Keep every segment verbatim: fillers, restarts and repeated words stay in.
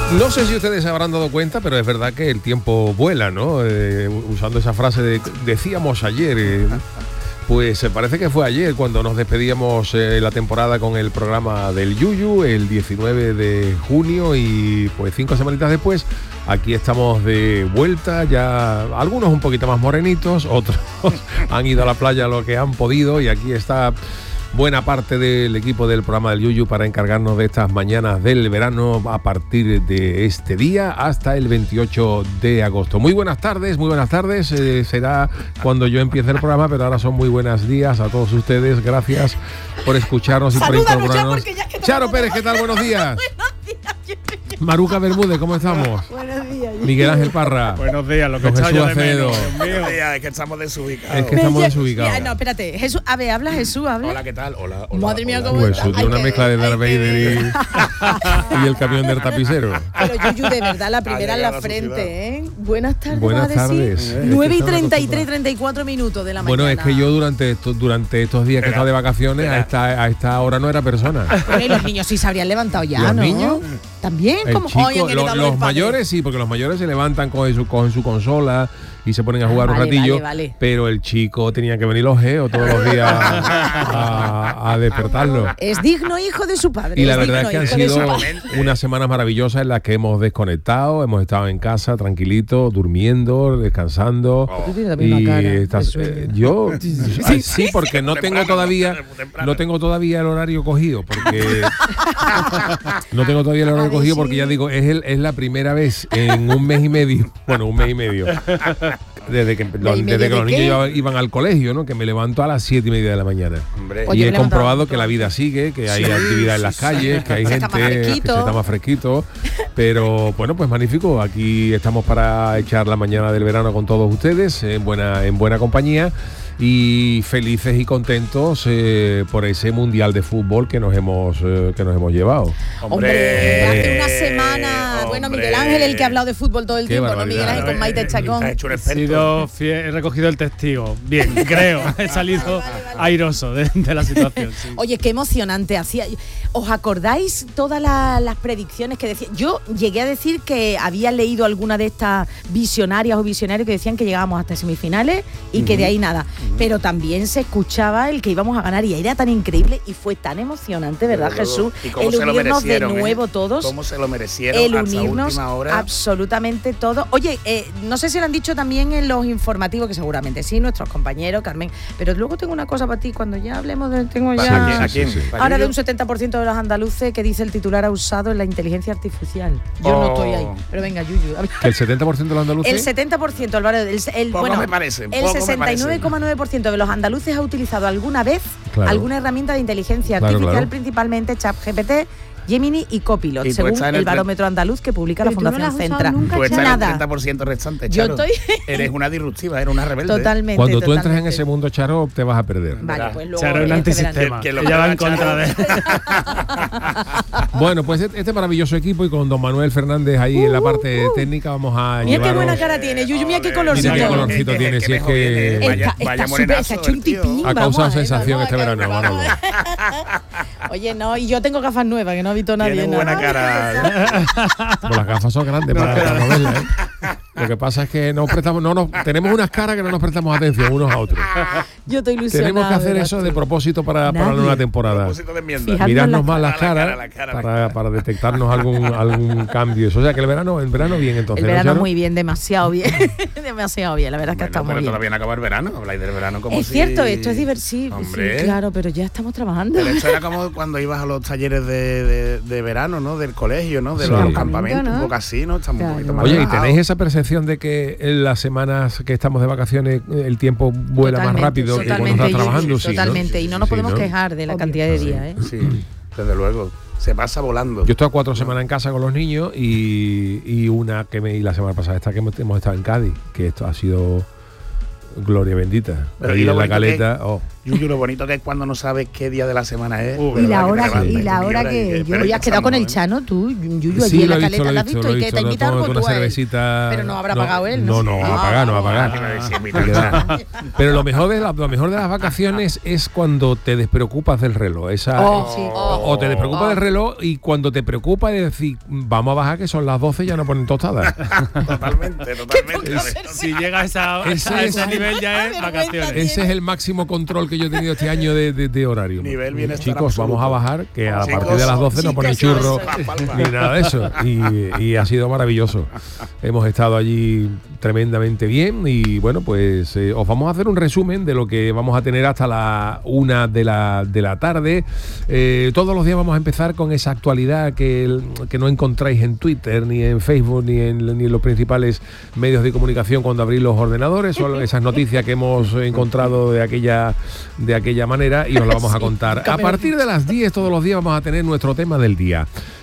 No sé si ustedes se habrán dado cuenta, pero es verdad que el tiempo vuela, ¿no? Eh, usando esa frase de decíamos ayer, eh, pues se parece que fue ayer cuando nos despedíamos eh, la temporada con el programa del Yuyu, el diecinueve de junio, y pues cinco semanitas después, aquí estamos de vuelta, ya algunos un poquito más morenitos, otros han ido a la playa lo que han podido, y aquí está buena parte del equipo del programa del Yuyu para encargarnos de estas mañanas del verano a partir de este día hasta el veintiocho de agosto. Muy buenas tardes, muy buenas tardes. Eh, será cuando yo empiece el programa, pero ahora son muy buenos días a todos ustedes. Gracias por escucharnos y Salúdanos por incorporarnos. Ya que Charo Pérez, ¿qué tal? Buenos días. Buenos días. Maruca Bermúdez, ¿cómo estamos? Buenos días. Miguel Ángel Parra. Buenos días, lo que Don echaba Jesús yo de menos. Acevedo. Buenos días, es que estamos desubicados. Es que estamos Ya, desubicados. ya, no, espérate. Jesús, a ver, habla Jesús, habla. Hola, ¿qué tal? Hola, hola. Madre mía, hola. cómo Pues está. eso tiene Ay, una que- mezcla de Darth ay, Vader y, y el camión del tapicero. Pero Yuyu, de verdad, la primera en la llegado a su frente, ¿eh? Buenas tardes, Buenas vas a decir. tardes. Eh, nueve y es que estamos treinta y tres, treinta y cuatro minutos de la Bueno, mañana. es que yo durante estos, durante estos días que he Espera, estado de vacaciones, a espera. esta, a esta hora no era persona. Bueno, y los niños sí se habrían levantado ya, ¿Los ¿no? niños? También, El como chico, hoy han lo- heredado los del padre. mayores sí, porque los mayores se levantan, cogen su, cogen su consola y se ponen a jugar Ah, un vale, ratillo, vale, vale. pero el chico tenía que venir los geos todos los días a, a despertarlo. Es digno hijo de su padre. Y la es verdad es digno que han hijo de su sido padre. unas semanas maravillosas en las que hemos desconectado, hemos estado en casa tranquilitos, durmiendo, descansando. Tú tienes también una cara de estás- sueño. eh, yo sí, sí, porque no tengo Temprano, todavía ¿no? Temprano. no tengo todavía el horario cogido, porque no tengo todavía el A horario ver, cogido sí. porque ya digo, es el, es la primera vez en un mes y medio, bueno, un mes y medio, desde que, los, y medio desde que de los niños qué? iban- iban al colegio, ¿no? Que me levanto a las siete y media de la mañana. Hombre, Oye, y me he he levantado comprobado pronto. que la vida sigue, que hay Sí, actividad en sí, las sí. calles, que hay Se gente está más que fresquito. se está más fresquito. Pero bueno, pues magnífico. Aquí estamos para echar la mañana del verano con todos ustedes, en buena, en buena compañía. Y felices y contentos eh, por ese mundial de fútbol que nos hemos eh, que nos hemos llevado. Hombre, hace una semana. Bueno, hombre. Miguel Ángel, el que ha hablado de fútbol todo el Qué tiempo, ¿no? Miguel barbaridad. Ángel con Maite Chacón. Has hecho un He experto. sido fiel, he recogido el testigo. Bien, creo. He salido airoso de, de la situación. Sí. Oye, qué emocionante hacía. ¿Os acordáis todas la- las predicciones que decía? Yo llegué a decir que había leído alguna de estas visionarias o visionarios que decían que llegábamos hasta semifinales y que de ahí nada. Pero también se escuchaba el que íbamos a ganar y era tan increíble y fue tan emocionante, ¿verdad, Desde Jesús? luego. ¿Y cómo El se lo unirnos de merecieron, eh? nuevo todos. ¿Cómo se lo merecieron El hasta unirnos última hora? absolutamente todo. Oye, eh, no sé si lo han dicho también en los informativos, que seguramente sí, nuestros compañeros, Carmen, pero luego tengo una cosa para ti, cuando ya hablemos de... Tengo ¿Para ya... quién? ¿A quién? Sí, sí. ¿Para Ahora de Yuyu? un setenta por ciento de los andaluces que dice el titular ha usado en la inteligencia artificial. Yo no Oh. estoy ahí, pero venga, Yuyu. a ver. Que el setenta por ciento de los andaluces. El setenta por ciento, Álvaro, el, el- Poco bueno, me parece, el poco me sesenta y nueve coma nueve por ciento de los andaluces ha utilizado alguna vez Claro. alguna herramienta de inteligencia Claro, artificial, claro. principalmente ChatGPT, Gemini y Copilot, Y tú según estás en el el tre- barómetro andaluz que publica la Pero tú no Fundación la has usado Centra. nunca, Tú estás en el Nada. treinta por ciento restante, Yo Charo. estoy- Eres una disruptiva, eres una rebelde. Totalmente. Cuando tú entres en totalmente. ese mundo, Charo, te vas a perder. Vale, pues luego Charo es un este verano. antisistema. Que- que lo Ella va en prueba, contra de. Bueno, pues este maravilloso equipo y con don Manuel Fernández ahí en la parte técnica vamos a Mira qué llevaros- buena cara tiene, Yuyu, mira qué colorcito. Mira qué colorcito tiene, si es mejor que- viene, Vaya, Está- vaya está súper, morenazo se ha hecho un el tío. tipín. Ha Vamos, causado eh, sensación vamos, este que- verano, Manolo. Oye, no, y yo tengo gafas nuevas que no ha visto nadie. Tiene ¿no? buena cara. Pues las gafas son grandes para la novela, ¿eh? Lo que pasa es que nos prestamos, no nos, tenemos unas caras que no nos prestamos atención unos a otros. Yo estoy ilusionada. Tenemos que hacer ¿verdad? eso de propósito para, para la Nadie. nueva temporada. Propósito de enmienda. Fíjate. Mirarnos la más las cara, la caras cara, la cara, la para, cara. para detectarnos algún algún cambio. O sea que el verano, el verano bien entonces. El ¿no, verano Charo? muy bien, demasiado bien. demasiado bien, la verdad es que Bueno, está muy pero bien. todavía no acaba el verano. Habláis del verano como Es si... cierto, esto es divertido. Hombre. Sí, claro, pero ya estamos trabajando. Pero esto era como cuando ibas a los talleres de, de, de verano, ¿no? Del colegio, ¿no? De Sí. los Campamento, campamentos, ¿no? un poco así, ¿no? Estamos Claro. un poquito más Oye, ¿y relajados. tenéis esa percepción de que en las semanas que estamos de vacaciones el tiempo vuela más Totalmente, rápido que cuando totalmente, estás Yuyu, trabajando? Sí, ¿no? totalmente. Y no nos Sí, podemos ¿no? quejar de la Obvio. cantidad de días, ¿eh? Sí, desde luego. Se pasa volando. Yo estoy a cuatro semanas en casa con los niños y, y una que me y la semana pasada esta que hemos hemos estado en Cádiz, que esto ha sido Gloria bendita. Pero Ahí y lo en la bonito caleta. que- Oh. Yuyu, lo bonito que es cuando no sabes qué día de la semana es. Uh, de Y la verdad que hora te que, y levantas, la hora hora que, pero yo has quedado con el empezamos, Chano, tú, Yuyu, Sí, allí en lo la he visto, caleta, lo he ¿la has visto, visto? lo he Y que visto, te lo invitaron tomo con con tú una a él. cervecita. Pero no habrá pagado él, No, ¿no? no, va a Ah, pagar, no va a vamos, pagar. ¿eh? De verdad. Pero lo mejor, de la, lo mejor de las vacaciones es cuando te despreocupas del reloj. Esa, Oh, sí. o te despreocupas Oh. del reloj y cuando te preocupa de decir, vamos a bajar que son las doce, ya no ponen tostadas. Totalmente, totalmente. Si llega a, esa, Ese a es- ese nivel ya es Qué vacaciones. vergüenza Ese es el máximo control que yo he tenido este año de, de- de horario. Nivel bienestar Chicos, absoluto. vamos a bajar, que a Chicos, partir de las doce no ponen chicos, churros eso, ni nada de eso. Y, y ha sido maravilloso. Hemos estado allí tremendamente bien y bueno, pues eh, os vamos a hacer un resumen de lo que vamos a tener hasta la una de la, de la tarde. Eh, todos los días vamos a empezar con esa actualidad que, que no encontráis en Twitter, ni en Facebook, ni en, ni en los principales medios de comunicación cuando abrís los ordenadores. Son esas noticias que hemos encontrado de aquella, de aquella manera y os la vamos a Sí, contar. nunca A me partir de las diez todos los días vamos a tener nuestro tema del día.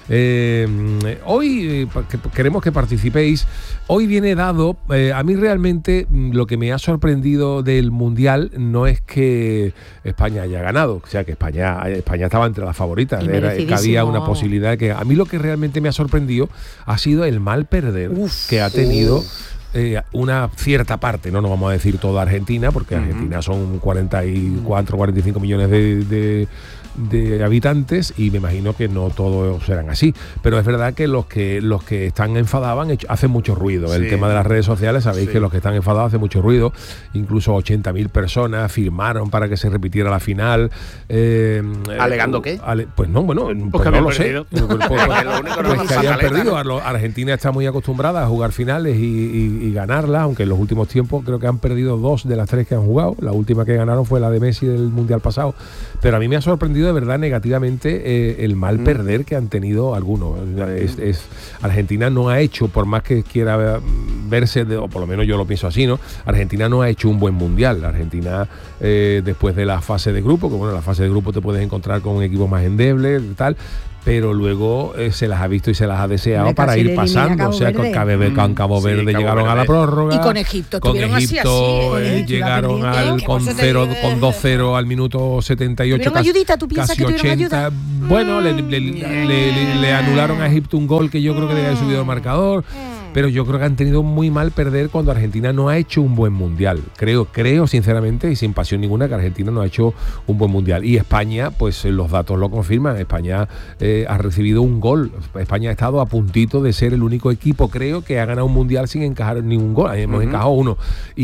Eh, hoy eh, pa- que- queremos que participéis. Hoy viene dado, eh, a mí realmente mm, lo que me ha sorprendido del Mundial no es que España haya ganado, o sea que España, España estaba entre las favoritas, Y era, que había merecidísimo. una posibilidad de que a mí lo que realmente me ha sorprendido ha sido el mal perder Uf, que ha tenido eh, una cierta parte, no nos vamos a decir toda Argentina, porque Argentina son cuarenta y cuatro, cuarenta y cinco millones de, de, de habitantes y me imagino que no todos serán así, pero es verdad que los que los que están enfadados han hecho- hacen mucho ruido. El Sí. tema de las redes sociales, sabéis Sí. que los que están enfadados hacen mucho ruido, incluso ochenta mil personas firmaron para que se repitiera la final. eh, ¿Alegando eh, qué? ale- pues no, bueno, pues, que no habían lo sé. perdido. Pues, pues, Lo único pues que que nos habían pataleta, perdido. ¿no? A lo- Argentina está muy acostumbrada a jugar finales y, y, y ganarlas, aunque en los últimos tiempos creo que han perdido dos de las tres que han jugado. La última que ganaron fue la de Messi del Mundial pasado. Pero a mí me ha sorprendido de verdad negativamente eh, el mal perder que han tenido algunos. Es, es- Argentina no ha hecho, por más que quiera verse, de- o por lo menos yo lo pienso así, ¿no? Argentina no ha hecho un buen Mundial. Argentina, eh, después de la fase de grupo, que bueno, la fase de grupo te puedes encontrar con un equipo más endeble y tal, pero luego eh, se las ha visto y se las ha deseado Hombre, para casi ir le elimina a pasando. Cabo O sea, con Verde. Cabo, con Cabo Sí, Verde Cabo llegaron a la Verde. prórroga. Y con Egipto Con estuvieron así, Egipto, así, eh, con Egipto iba llegaron perdiendo, al que con por eso te- cero, con dos cero al minuto setenta y ocho. ¿Tuvieron casi- ayudita? ¿Tú piensas casi que tuvieron ochenta. ayuda? Bueno, le, le- le- le- le anularon a Egipto un gol que yo creo que debe haber subido el marcador. Pero yo creo que han tenido muy mal perder cuando Argentina no ha hecho un buen mundial. Creo, creo sinceramente y sin pasión ninguna que Argentina no ha hecho un buen mundial. Y España, pues eh, los datos lo confirman. España eh, ha recibido un gol. España ha estado a puntito de ser el único equipo, creo, que ha ganado un mundial sin encajar ningún gol. Hemos Ujú. encajado uno.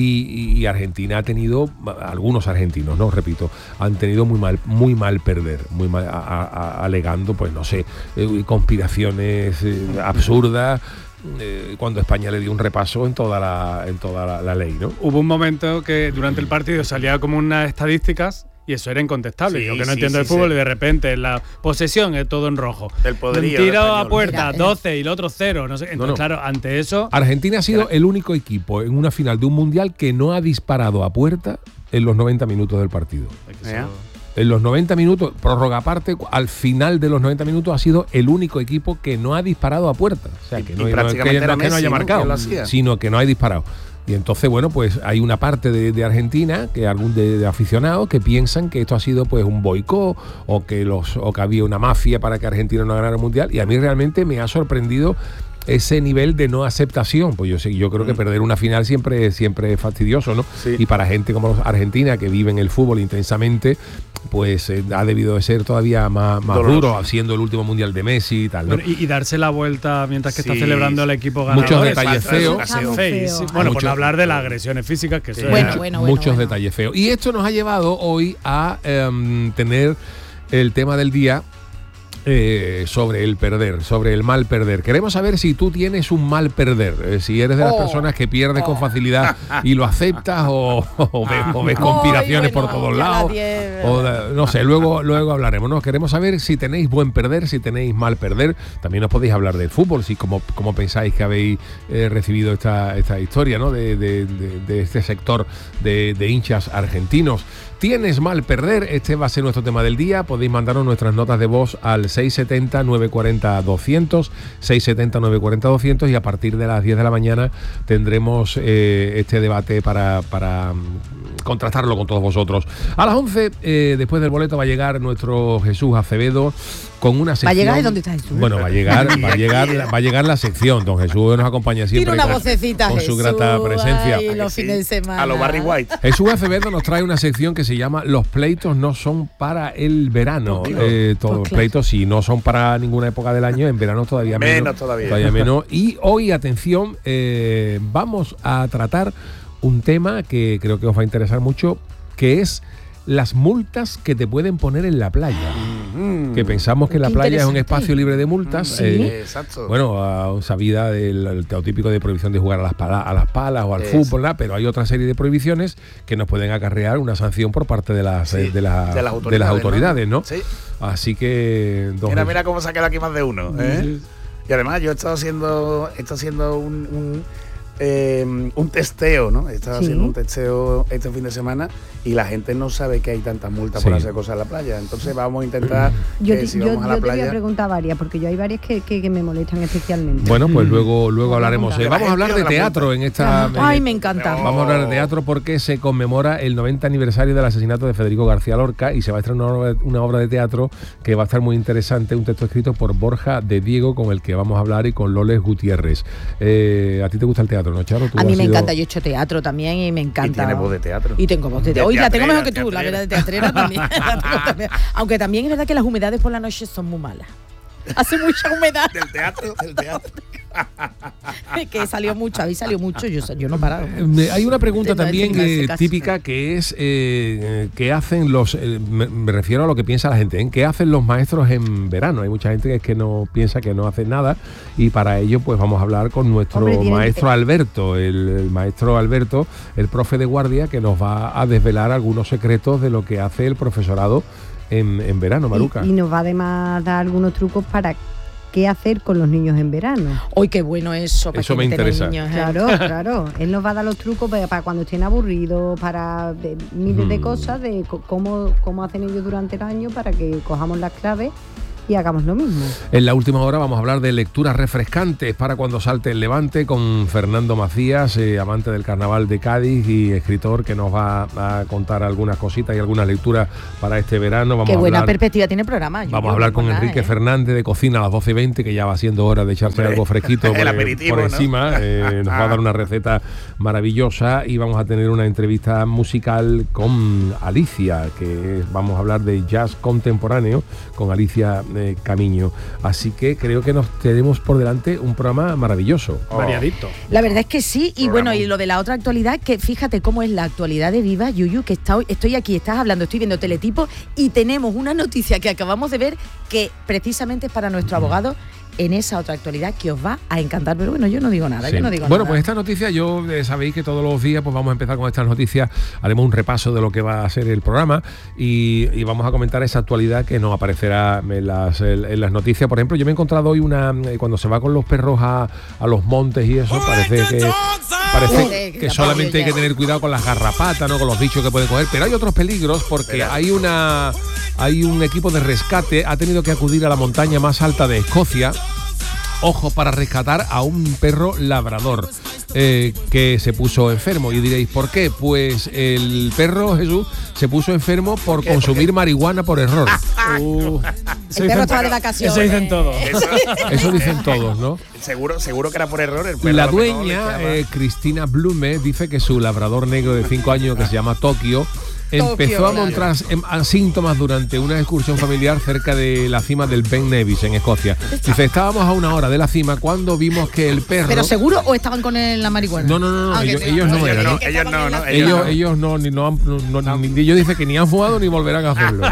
Y, y Argentina ha tenido, algunos argentinos, no repito, han tenido muy mal, muy mal perder, muy mal, a- a- a- alegando, pues no sé, eh, conspiraciones eh, absurdas. Eh, cuando España le dio un repaso en toda la en toda la, la ley, ¿no? Hubo un momento que durante el partido salía como unas estadísticas y eso era incontestable. Sí, Yo que no sí, entiendo sí, el fútbol sí. y de repente la posesión es todo en rojo. El poderío Tiro a español. puerta, Mira, doce y el otro cero. No sé. Entonces, no. claro, ante eso. Argentina ha sido el único equipo en una final de un mundial que no ha disparado a puerta en los noventa minutos del partido. es que ¿Eh? eso- En los noventa minutos, prórroga aparte, al final de los noventa minutos ha sido el único equipo que no ha disparado a puerta. O sea, que Y no, no es prácticamente que, era no es que no haya Messi, ¿no? marcado, quien lo hacía. sino que no ha disparado. Y entonces, bueno, pues hay una parte de, de Argentina, que algún de, de aficionados, que piensan que esto ha sido pues un boicot o que los o que había una mafia para que Argentina no ganara el mundial. Y a mí realmente me ha sorprendido ese nivel de no aceptación. Pues yo sé, yo creo que perder una final siempre, siempre es fastidioso, ¿no? Sí. Y para gente como Argentina, que vive en el fútbol intensamente, pues eh, ha debido de ser todavía más, más Doloroso. duro, siendo el último mundial de Messi y tal, ¿no? Bueno, y, y darse la vuelta mientras que Sí, está celebrando el equipo ganador. Muchos es detalles falta de feos. educación. Feo. Feísimo. Bueno, por Mucho- no hablar de las agresiones físicas, que eso Bueno, era- bueno, bueno, muchos bueno. detalles feos. Y esto nos ha llevado hoy a em, tener el tema del día eh, sobre el perder, sobre el mal perder. Queremos saber si tú tienes un mal perder, eh, si eres de las Oh. personas que pierdes con facilidad y lo aceptas o, o ves, o ves conspiraciones Ay, bueno, por todos ya lados. nadie- O da- no sé, luego, luego hablaremos. ¿No? Queremos saber si tenéis buen perder, si tenéis mal perder. También os podéis hablar del fútbol, si como, como pensáis que habéis eh, recibido esta, esta historia, ¿no? de, de- de- de este sector de, de hinchas argentinos. ¿Tienes mal perder? Este va a ser nuestro tema del día. Podéis mandarnos nuestras notas de voz al seis siete cero, nueve cuatro cero, doscientos, seis siete cero, nueve cuatro cero, doscientos, y a partir de las diez de la mañana tendremos eh, este debate para, para contrastarlo con todos vosotros. A las once, eh, después del boleto, va a llegar nuestro Jesús Acevedo con una sección. ¿Va a llegar? ¿Y dónde está Jesús? Bueno, va a llegar, va a llegar, va a llegar la sección. Don Jesús nos acompaña siempre. Tiene una con, vocecita, con Jesús, su grata presencia. Ay, los fines de semana. A los Barry White. Jesús Acevedo nos trae una sección que se llama Los pleitos no son para el verano. Eh, todos los Pues claro. pleitos, si no son para ninguna época del año, en verano todavía menos. Menos todavía. Todavía menos. Y hoy, atención, eh, vamos a tratar un tema que creo que os va a interesar mucho, que es las multas que te pueden poner en la playa. Mm. Que pensamos que Qué la playa es un interesante. espacio libre de multas. Sí. eh, Exacto. bueno, uh, sabida del el típico de prohibición de jugar a las, pala, a las palas o al Es. fútbol, ¿no? Pero hay otra serie de prohibiciones que nos pueden acarrear una sanción por parte de las, Sí, eh, de, la- de las de las autoridades, autoridades, ¿no? ¿no? Sí. Así que... don Mira, Jesús- mira cómo se ha quedado aquí más de uno. ¿eh? Y además yo he estado haciendo, he estado haciendo un, un, eh, un testeo, ¿no? He estado Sí. haciendo un testeo este fin de semana y la gente no sabe que hay tantas multas Sí. por hacer cosas en la playa. Entonces vamos a intentar Yo, que te, si yo, vamos a la yo te voy a playa... preguntar varias, porque yo hay varias que, que, que me molestan especialmente. Bueno, pues luego, luego Vamos a hablaremos. contar. Eh, vamos a hablar de teatro en esta... Ay, en- me encanta. No. Vamos a hablar de teatro porque se conmemora el noventa aniversario del asesinato de Federico García Lorca y se va a estrenar una obra, una obra de teatro que va a estar muy interesante, un texto escrito por Borja de Diego, con el que vamos a hablar, y con Loles Gutiérrez. Eh, ¿A ti te gusta el teatro, no, Charo? Tú A mí has me sido- encanta, yo he hecho teatro también y me encanta. Y tiene voz de teatro. Y tengo voz de De teatro. Hoy la tengo mejor que teatrera, tú, la teatrera. verdad, de teatrera también. La tengo también. Aunque también es verdad que las humedades por la noche son muy malas. Hace mucha humedad. Del teatro, del teatro. Que salió mucho, habéis salido mucho, yo, yo no he parado. Eh, Hay una pregunta Tengo que también hacerme eh, caso. típica que es eh, ¿qué hacen los eh, me, me refiero a lo que piensa la gente, ¿eh? ¿Qué hacen los maestros en verano? Hay mucha gente que es que no piensa que no hacen nada, y para ello pues vamos a hablar con nuestro Hombre, tienen- maestro Alberto, el, el maestro Alberto, el profe de guardia, que nos va a desvelar algunos secretos de lo que hace el profesorado en, en verano, Maruca. Y, y nos va además a dar algunos trucos para qué hacer con los niños en verano. Hoy qué bueno eso. Para Eso que me no tenéis interesa. niños, ¿eh? Claro, claro. Él nos va a dar los trucos para, para cuando estén aburridos, para de- miles de Mm. cosas, de co- cómo, cómo hacen ellos durante el año para que cojamos las claves y hagamos lo mismo. En la última hora vamos a hablar de lecturas refrescantes para cuando salte el levante con Fernando Macías, eh, amante del carnaval de Cádiz y escritor, que nos va a contar algunas cositas y algunas lecturas para este verano. Vamos Qué a buena hablar, perspectiva tiene el programa. Yo vamos a no hablar digo con nada, Enrique ¿eh? Fernández de Cocina a las doce y veinte, que ya va siendo hora de echarse Hombre, algo fresquito el por, aperitivo, por ¿no? encima. Eh, nos va a dar una receta maravillosa y vamos a tener una entrevista musical con Alicia, que vamos a hablar de jazz contemporáneo con Alicia eh, Camiño. Así que creo que nos tenemos por delante un programa maravilloso. Variadito. La verdad es que sí, y Programa. bueno, y lo de la otra actualidad, que fíjate cómo es la actualidad de Viva, Yuyu, que está hoy, estoy aquí, estás hablando, estoy viendo Teletipo, y tenemos una noticia que acabamos de ver que precisamente es para nuestro abogado en esa otra actualidad que os va a encantar. Pero bueno, yo no digo nada, Sí. yo no digo Bueno, nada. pues esta noticia, yo eh, sabéis que todos los días pues vamos a empezar con estas noticias, haremos un repaso de lo que va a ser el programa y, y vamos a comentar esa actualidad que nos aparecerá en las, en, en las noticias. Por ejemplo, yo me he encontrado hoy una, eh, cuando se va con los perros a, a los montes y eso, parece que parece Uy, que ya solamente hay ya. que tener cuidado con las garrapatas, ¿no? Con los bichos que pueden coger, pero hay otros peligros porque Verá. hay una hay un equipo de rescate, ha tenido que acudir a la montaña más alta de Escocia. Ojo, para rescatar a un perro labrador eh, que se puso enfermo. Y diréis, ¿por qué? Pues el perro, Jesús, se puso enfermo por qué? consumir ¿Por qué? marihuana por error. Uh, El perro estaba de vacaciones. Eso dicen todos. Eso, Eso dicen todos, ¿no? seguro, seguro que era por error. El perro La a lo mejor le dueña, echaba- eh, Cristina Blume, dice que su labrador negro de cinco años, que se llama Tokio, empezó a claro. mostrar em- a síntomas durante una excursión familiar cerca de la cima del Ben Nevis, en Escocia. Dice, estábamos a una hora de la cima cuando vimos que el perro... ¿Pero seguro o estaban con el- la marihuana? No, no, no, no, Ah, que ellos, sí. ellos no ellos eran, no, ¿no? que ellos estaban no, en la- no, Ellos, no. ellos no, ni, no, han- no- no- ni- ellos dicen que ni han fumado ni volverán a hacerlo.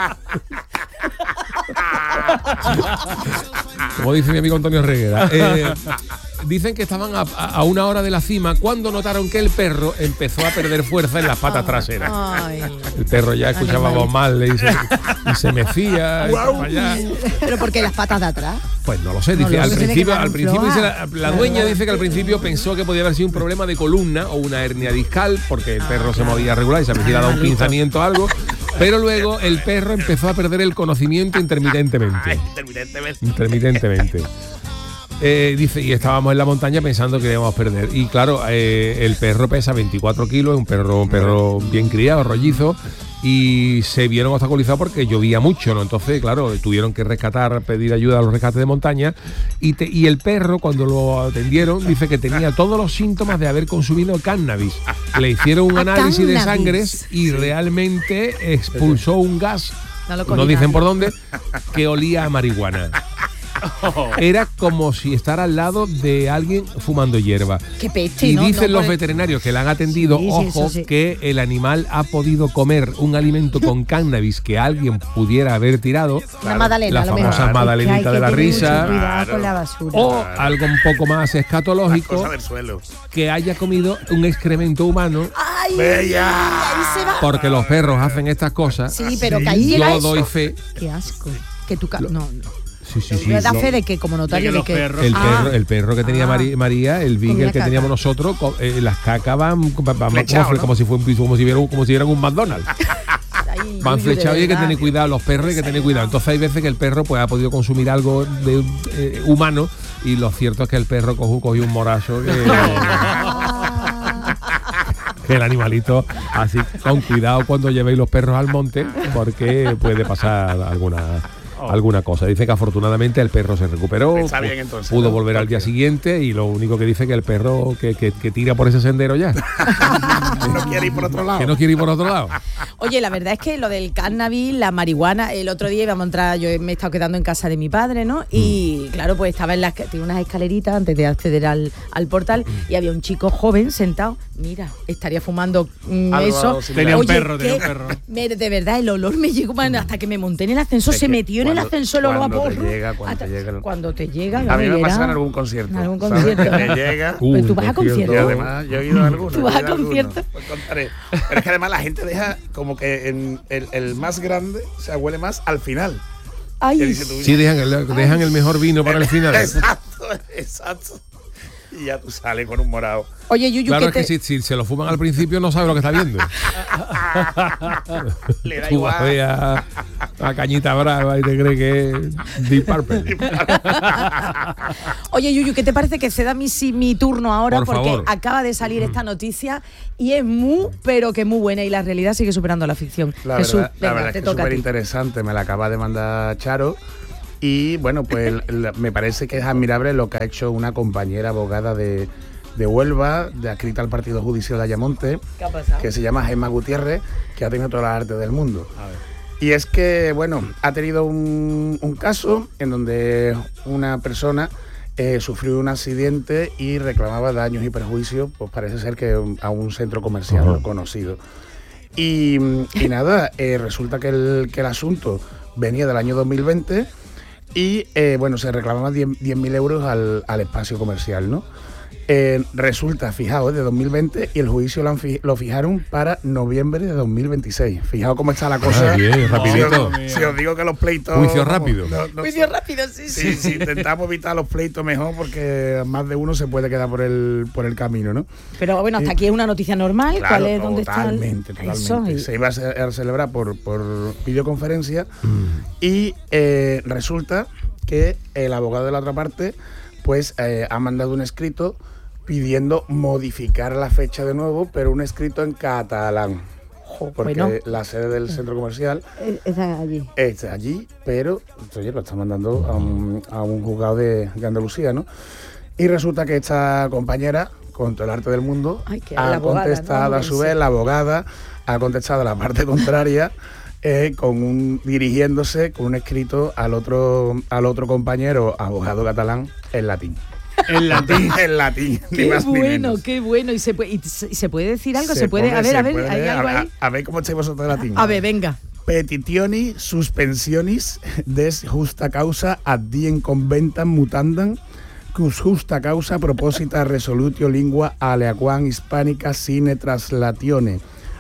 Como dice mi amigo Antonio Reguera. Eh, dicen que estaban a, a una hora de la cima cuando notaron que el perro empezó a perder fuerza en las patas traseras. Ay. El perro ya escuchaba voz mal y se, y se mecía. y para allá. ¿Pero por qué las patas de atrás? Pues no lo sé, No, dice, lo al que tiene principio, que dar al un principio flow. dice la, la dueña dice que al principio pensó que podía haber sido un problema de columna o una hernia discal, porque el perro se movía regular y se había dado un pinzamiento o algo. Pero luego el perro empezó a perder el conocimiento intermitentemente. Ay, intermitentemente. Intermitentemente. Eh, dice, y estábamos en la montaña pensando que íbamos a perder. Y claro, eh, el perro pesa veinticuatro kilos, es un perro, un perro bien criado, rollizo. Y se vieron obstaculizados porque llovía mucho, ¿no? Entonces, claro, tuvieron que rescatar, pedir ayuda a los rescates de montaña. Y, te, y el perro, cuando lo atendieron, dice que tenía todos los síntomas de haber consumido cannabis. Le hicieron un análisis de sangre y realmente expulsó un gas, No lo no cogí dicen nadie. por dónde, que olía a marihuana. Era como si estar al lado de alguien fumando hierba. Qué peste, Y ¿no? dicen No los puede- veterinarios que le han atendido, Sí, sí, ojo, eso sí. que el animal ha podido comer un alimento con cannabis que alguien pudiera haber tirado. Una magdalena, la a lo mejor. famosa magdalenita Es que hay de la que tener risa. mucho cuidado Claro. con la basura. O algo un poco más escatológico, Cosa del suelo. que haya comido un excremento humano, ¡Ay! ¡Bella! Ahí se va. porque los perros hacen estas cosas. Sí, pero que ahí llega Yo eso. doy fe. Qué asco. Que tú... ca- No, no. Sí, sí, sí. Yo da lo- fe de que como notario de De que que... los perros- El Ah, perro, el perro que tenía Ah. Mari- María, el Beagle Comía que caca. teníamos nosotros, co- eh, las cacas van, van- van- Flechado, como, ¿no? como si fuera un- como si vieran como si vieran un McDonald's. ahí, Van Yuyu, de flechados y hay que verdad. tener cuidado, los perros hay que tener cuidado. Entonces hay veces que el perro pues ha podido consumir algo de eh, humano y lo cierto es que el perro cogió, cogió un morazo que, que el animalito, así con cuidado cuando llevéis los perros al monte porque puede pasar alguna alguna cosa. Dice que afortunadamente el perro se recuperó, Está bien, entonces, pudo ¿no? volver al día Porque- siguiente y lo único que dice que el perro que, que, que tira por ese sendero ya, No quiere ir por otro lado. que no quiere ir por otro lado. Oye, la verdad es que lo del cannabis, la marihuana, el otro día íbamos a entrar, yo me he estado quedando en casa de mi padre, ¿no? Y claro, pues estaba en las, tiene unas escaleritas antes de acceder al, al portal y había un chico joven sentado, mira, estaría fumando mm, Algo eso. similar. Tenía un Oye, perro, tenía un que perro. me- de verdad, el olor me llegó, man, hasta que me monté en el ascensor, Es se que metió en el cuando- ascensor el olor a cuando te porro. llega, cuando Hasta- te llega el- cuando te llega, A mí vamos, me y pasa era- en algún concierto. En algún ¿sabes? concierto. Que te llega. Pero tú Uh, vas a concierto. Y conciertos. además, yo he ido a algunos. ¿Tú vas he a ido algunos, conciertos? pues contaré. Pero es que además la gente deja como que en el, el más grande, o sea, huele más al final. Ay, Que dice tú, Sí, dejan, el- dejan el mejor vino para el final. Exacto, exacto. Y ya tú sales con un morado. oye, Yuyu, Claro, ¿qué es que te- si, si se lo fuman al principio no sabe lo que está viendo. Le da Tú vas a ver igual. a, a Cañita Brava y te cree que es Deep Purple. Oye, Yuyu, ¿qué te parece que ceda mi, si- mi turno ahora? Por Porque favor. acaba de salir esta noticia y es muy, pero que muy buena y la realidad sigue superando la ficción. La Jesús, verdad, la venga, verdad te es que es toca a súper ti. interesante. Me la acaba de mandar Charo. Y bueno, pues la- me parece que es admirable lo que ha hecho una compañera abogada de, de Huelva, de adscrita al Partido Judicial de Ayamonte, ¿Qué ha pasado? que se llama Gemma Gutiérrez, que ha tenido todas las artes del mundo. Y es que, bueno, ha tenido un, un caso en donde una persona eh, sufrió un accidente y reclamaba daños y perjuicios, pues parece ser que a un centro comercial Ajá. no conocido. Y, y nada, eh, resulta que el, que el asunto venía del año dos mil veinte y, eh, bueno, se reclamaban diez mil euros al, al espacio comercial, ¿no? Eh, resulta, fijaos, de dos mil veinte y el juicio lo, han fi- lo fijaron para noviembre de dos mil veintiséis. Fijaos cómo está la cosa. Ah, bien, Si rapidito. os, si os digo que los pleitos... Juicio vamos, rápido. no- no- Juicio rápido, sí, sí. Sí, sí, intentamos evitar los pleitos mejor porque más de uno se puede quedar por el, por el camino, ¿no? Pero bueno, hasta aquí es una noticia normal. Claro, ¿Cuál es? ¿Dónde está? el- totalmente, totalmente. Eso, y- Se iba a, ce- a celebrar por, por videoconferencia Mm. y eh, resulta que el abogado de la otra parte pues eh, ha mandado un escrito pidiendo modificar la fecha de nuevo, pero un escrito en catalán. Porque bueno. la sede del centro comercial Eh, Está allí. está allí, pero oye, lo está mandando a un, a un juzgado de, de Andalucía, ¿no? Y resulta que esta compañera, con todo el arte del mundo, Ay, que la ha abogada, contestado ¿no? a su vez, la abogada ha contestado a la parte contraria, eh, con un, dirigiéndose con un escrito al otro, al otro compañero abogado catalán en latín. En latín. En latín, ni Qué más ni bueno, menos. qué bueno. ¿Y se puede, y se, y se puede decir algo? ¿Se, puede? pone- A ver, se a ver, puede- ¿hay algo a- ahí? A, a ver cómo estáis vosotros de latín. A ver, venga. Petitioni suspensionis des justa causa ad diem conventam mutandam cus justa causa proposita resolutio lingua aleaquam hispanica sine traslatione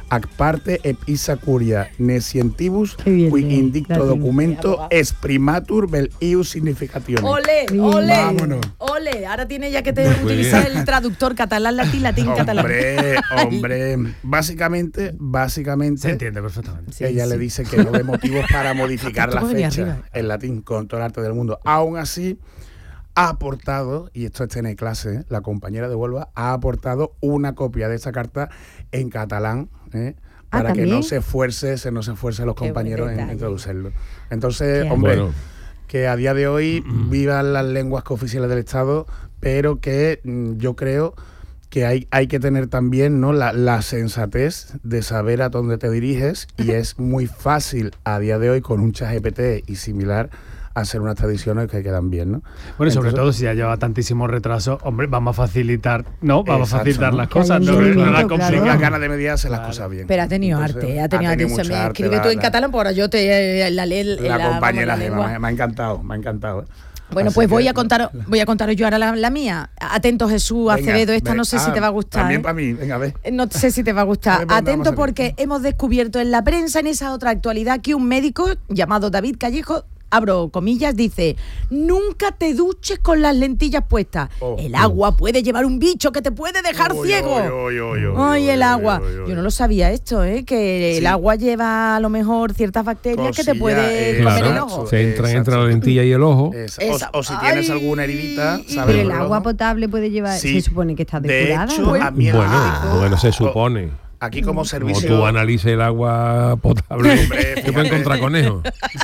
ac parte ep issa curia nescientibus Qué bien, qui eh, indicto latín. documento exprimatur vel ius significationes. Ole, Bien. ole, Vámonos. ole. Ahora tiene ya que te utilizar el traductor catalán, latín, latín, catalán. Hombre, hombre, básicamente, básicamente Se entiende perfectamente. Sí, ella sí. le dice que no ve motivos para modificar la Esto venía fecha arriba. en latín con todo el arte del mundo. Aún así, ha aportado, y esto está en clase, ¿eh? La compañera de Huelva ha aportado una copia de esa carta en catalán, ¿eh? Ah, para que ¿también? no se esfuerce, se no se esfuercen los Qué buen compañeros en, detalle. en traducirlo. Entonces, Qué hombre, bueno. que a día de hoy vivan las lenguas cooficiales del Estado, pero que mm, yo creo que hay, hay que tener también, ¿no?, la, la sensatez de saber a dónde te diriges, y es muy fácil a día de hoy con un ChatGPT y similar hacer unas tradiciones que quedan bien, ¿no? Bueno, y sobre Entonces- todo si ya lleva tantísimo retraso, hombre, vamos a facilitar, ¿no? Vamos Exacto, a facilitar ¿no? las Que cosas, haya no, no entendimiento, la claro. Tenga complicamos. ganas de mediar, hacer las Claro. cosas bien. Pero ha tenido Entonces, arte, ha tenido, tenido arte. mucha Me arte, escribe la- tú en la- catalán, pues ahora yo te la, la, La, la, compañera vamos, la Gema, lengua. me, me ha encantado, me ha encantado. ¿eh? Bueno, Así pues voy que, a contar, voy a contaros yo ahora la, la mía. Atento, Jesús venga, Acevedo, esta ve- no sé si ah, te va a gustar. También ¿eh? para mí, venga, a ver. No sé si te va a A gustar. ver, pues, vamos Atento a ver. porque hemos descubierto en la prensa, en esa otra actualidad, que un médico llamado David Callejo, abro comillas, dice: nunca te duches con las lentillas puestas. Oh. El agua puede llevar un bicho que te puede dejar Uy, ciego. uy, uy, uy, uy, Ay, uy, el uy, agua. uy, uy. Yo no lo sabía esto, ¿eh? Que el Sí. agua lleva a lo mejor ciertas bacterias que te Cosilla, puede eh, comer Claro, el ojo. se entra Exacto. entre la lentilla y el ojo. Es- Esa- o, o si tienes Ay, alguna heridita, y- ¿sabes? Pero el por agua ojo. potable puede llevar, Sí. se supone que está De depurada, hecho, ¿no? a mí el Bueno, médico- bueno, se o- supone. Aquí como Como servicio... tú analices el agua potable, Hombre, te puede fíjate. encontrar conejo.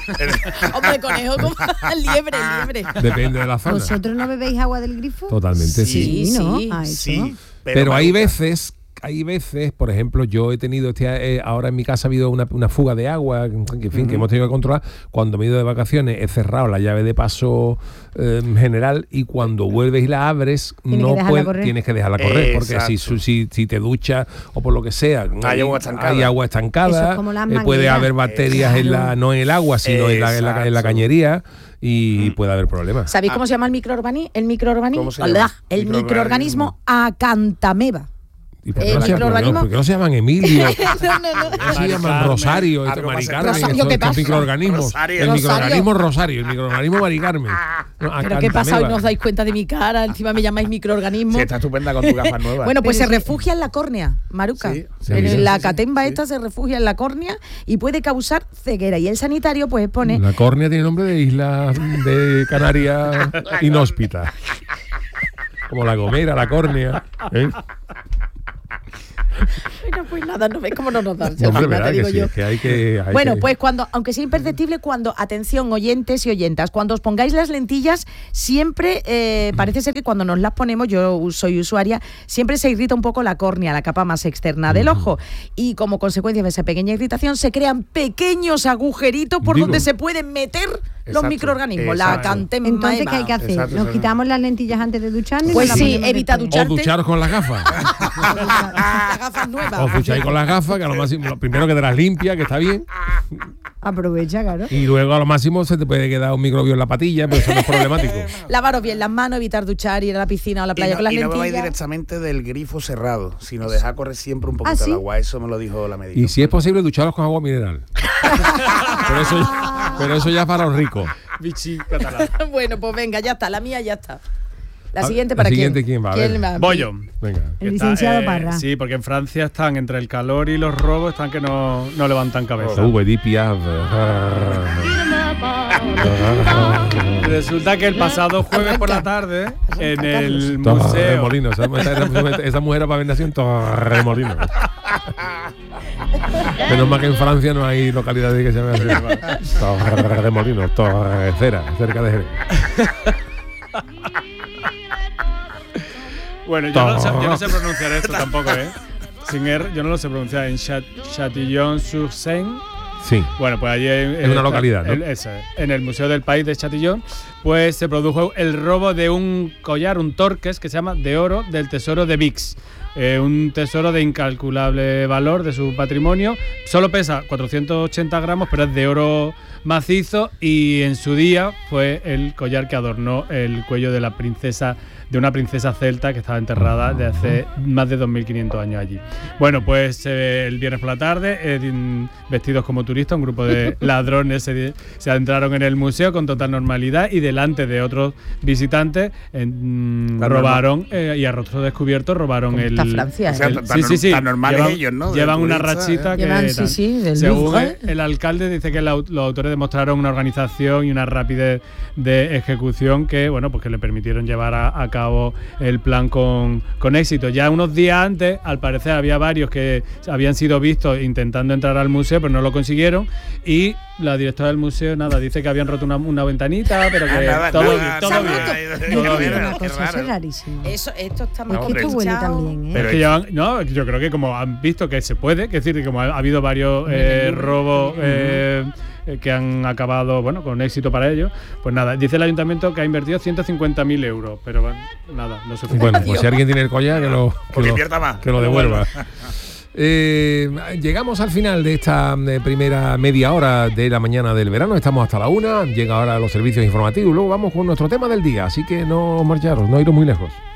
Hombre, conejo, como liebre, liebre. Depende de la zona. ¿Vosotros no bebéis agua del grifo? Totalmente, sí. Sí, ¿no? sí. Ah, eso. Sí, Pero, hay Maruca, veces, hay veces, por ejemplo, yo he tenido, este, eh, ahora en mi casa ha habido una, una fuga de agua, en fin, que hemos tenido que controlar. Cuando me he ido de vacaciones he cerrado la llave de paso eh, general, y cuando vuelves y la abres, Tienes no que dejarla puedes, correr. tienes que dejarla correr, porque si, Exacto. si, si te duchas o por lo que sea, Hay agua estancada. hay agua Eso estancada, es como las eh, puede mangueras. haber bacterias en la, no en el agua, sino en la, en la, en la Exacto. cañería, y puede haber problemas. ¿Sabéis cómo se llama el microorganismo? El microorganismo, ¿Cómo se llama? el Microorganismo. microorganismo acantameba. ¿Y por qué, el no se, por qué no- microorganismo- por qué no se llaman Emilio? No, no, no. ¿Qué se llaman Carmen. Rosario, este Algo Mari más Carmen, Rosario, estos- ¿qué estos pasa? microorganismos? Rosario. El Rosario. microorganismo Rosario, el microorganismo Mari Carmen. No, ¿Pero qué pasa? Hoy no os dais cuenta de mi cara, encima me llamáis microorganismo. Sí, está estupenda con tu gafas nuevas. Bueno, pues Pero se sí. refugia en la córnea, Maruca. Sí, sí, En sí, la sí, catemba sí. esta se refugia en la córnea y puede causar ceguera. Y el sanitario pues pone... La córnea tiene nombre de isla de Canarias inhóspita. Como La Gomera, la córnea. ¿eh? Bueno, pues nada, no ves cómo no nos dan. No, hombre, te verdad digo que sí, yo. es que hay que... hay Bueno, que- pues cuando, aunque sea imperceptible, cuando, atención, oyentes y oyentas, cuando os pongáis las lentillas, siempre, eh, parece ser que cuando nos las ponemos, yo soy usuaria, siempre se irrita un poco la córnea, la capa más externa del ojo. Y como consecuencia de esa pequeña irritación, se crean pequeños agujeritos por Digo. donde se pueden meter los Exacto, microorganismos. La exacto. cantema. Entonces, ¿qué hay que hacer? Exacto, ¿Nos exacto. quitamos las lentillas antes de ducharnos? y Pues nos las sí, ponemos evita después? O ducharte. ducharos con las gafas. Las gafas nuevas. O ducháis con las gafas, que a lo máximo, lo primero que te las limpia, que está bien. Aprovecha, claro. Y luego a lo máximo se te puede quedar un microbio en la patilla, pero eso no es problemático. Lavaros bien las manos, evitar duchar, ir a la piscina o a la Y playa no, con las y no bebáis lentillas. directamente del grifo cerrado, sino dejar correr siempre un poquito ¿Ah, sí? el agua. Eso me lo dijo la médica. Y si es posible, ducharos con agua mineral. pero, eso, pero eso ya es para los ricos. Bichi catalán. Bueno, pues venga, ya está, la mía ya está. La A- siguiente la para siguiente, quién. ¿quién va? A ver. va? Voy yo. Venga. El Está, licenciado eh, Parra. Sí, porque en Francia están entre el calor y los robos, están que no, no levantan cabeza. Uh, Edith Piaf. Resulta que el pasado jueves por la tarde, en el museo. Torremolino. Esa, esa, esa mujer era para haber nacido en Torremolino. Menos mal que en Francia no hay localidades que se llamen así. Torremolino, Torrecera, cerca de Jerez. Bueno, yo no, sé, yo no sé pronunciar esto tampoco, ¿eh? Sin R, yo no lo sé pronunciar. En Chat- Châtillon-sur-Seine. Sí. Bueno, pues allí en, Es una localidad, ¿no? en, eso es, en el Museo del País de Chatillon, pues se produjo el robo de un collar, un torques, que se llama de oro del tesoro de Vix. Eh, un tesoro de incalculable valor de su patrimonio. Solo pesa cuatrocientos ochenta gramos, pero es de oro macizo, y en su día fue el collar que adornó el cuello de la princesa, de una princesa celta que estaba enterrada de hace más de dos mil quinientos años allí. Bueno, pues eh, el viernes por la tarde, eh, vestidos como turistas, un grupo de ladrones se, se adentraron en el museo con total normalidad y delante de otros visitantes eh, robaron eh, y a rostro descubierto robaron el... Francia, o sea, el, tan, sí, sí, sí. tan normales llevan, ellos, ¿no? Llevan de una turista, rachita ¿eh? que... Llevan, sí, tal. sí, del Según Louvre. el, el alcalde dice que la, los autores demostraron una organización y una rapidez de ejecución que, bueno, pues que le permitieron llevar a, a cabo el plan con, con éxito. Ya unos días antes, al parecer, había varios que habían sido vistos intentando entrar al museo, pero no lo consiguieron, y la directora del museo, nada, dice que habían roto una, una ventanita, pero que Ah, nada, todo nada, bien, todo nada, bien. nada, Todo nada, bien. nada, Una qué cosa, eso raro. es rarísimo. Eso, esto está Es muy que esto huele complicado. también, ¿eh? Pero es que llevan, no, yo creo que como han visto que se puede, que es decir, que como ha, ha habido varios eh, robos eh, eh, que han acabado, bueno, con éxito para ellos, pues nada, dice el ayuntamiento que ha invertido ciento cincuenta mil euros, pero bueno, nada, no suficiente. Bueno, pues si alguien tiene el collar, que lo, que Porque lo, invierta más. que lo devuelva. Eh, llegamos al final de esta eh, primera media hora de la mañana del verano. Estamos hasta la una. Llega ahora los servicios informativos. Luego vamos con nuestro tema del día. Así que no marcharos, no iros muy lejos.